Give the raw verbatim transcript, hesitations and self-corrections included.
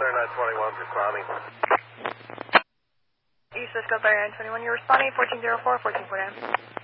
thirty-nine twenty-one, responding. East Cisco thirty-nine twenty-one, you're responding, fourteen oh four, fourteen forty.